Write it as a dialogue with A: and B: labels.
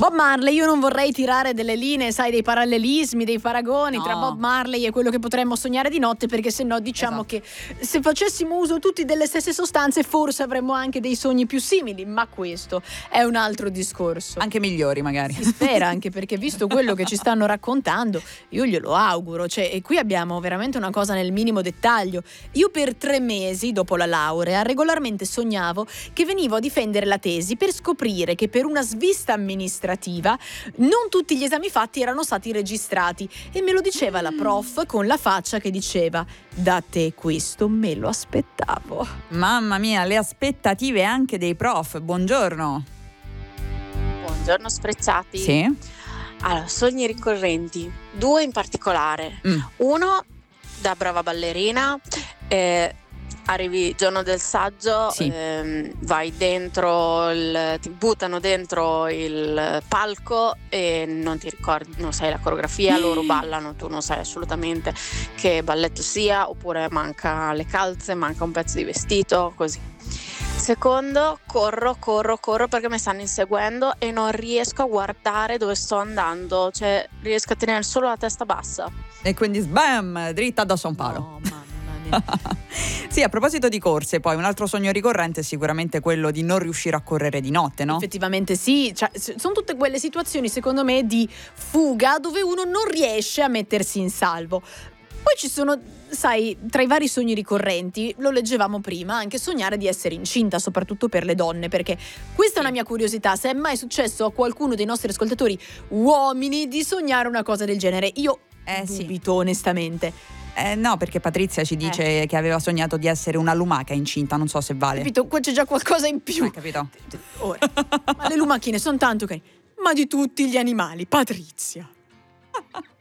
A: Bob Marley, io non vorrei tirare delle linee, sai, dei parallelismi, dei paragoni
B: No.
A: tra Bob Marley e quello che potremmo sognare di notte, perché se no diciamo
B: Esatto.
A: che se facessimo uso tutti delle stesse sostanze forse avremmo anche dei sogni più simili, ma questo è un altro discorso.
B: Anche migliori magari.
A: Si spera, anche perché visto quello che ci stanno raccontando, io glielo auguro, cioè, e qui abbiamo veramente una cosa nel minimo dettaglio. Io per 3 mesi dopo la laurea regolarmente sognavo che venivo a difendere la tesi per scoprire che per una svista amministrativa non tutti gli esami fatti erano stati registrati, e me lo diceva la prof con la faccia che diceva: da te questo me lo aspettavo.
B: Mamma mia, le aspettative anche dei prof. Buongiorno.
C: Buongiorno sprezzati.
B: Sì.
C: Allora, sogni ricorrenti, 2 in particolare.
B: Mm.
C: Uno, da brava ballerina, arrivi il giorno del saggio,
B: Sì.
C: vai dentro, ti buttano dentro il palco e non ti ricordi, non sai la coreografia, loro ballano, tu non sai assolutamente che balletto sia, oppure manca le calze, manca un pezzo di vestito, così. Secondo, corro perché mi stanno inseguendo e non riesco a guardare dove sto andando, cioè riesco a tenere solo la testa bassa.
B: E quindi sbam, dritta addosso a un palo.
A: No, mamma mia.
B: Sì, a proposito di corse, poi un altro sogno ricorrente è sicuramente quello di non riuscire a correre di notte, no?
A: Effettivamente sì, cioè, sono tutte quelle situazioni secondo me di fuga dove uno non riesce a mettersi in salvo. Poi ci sono, sai, tra i vari sogni ricorrenti, lo leggevamo prima, anche sognare di essere incinta, soprattutto per le donne, perché questa è una mia curiosità: se è mai successo a qualcuno dei nostri ascoltatori uomini di sognare una cosa del genere. Io
B: Sì.
A: dubito onestamente.
B: No, perché Patrizia ci dice che aveva sognato di essere una lumaca incinta, non so se vale.
A: Capito? Qua c'è già qualcosa in più.
B: Hai capito?
A: Ora, ma le lumachine sono tanto carine, ma di tutti gli animali, Patrizia.